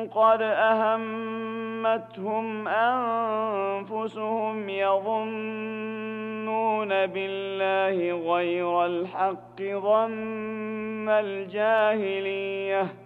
قد أهمتهم أنفسهم يظنون بالله غير الحق ظن الجاهلية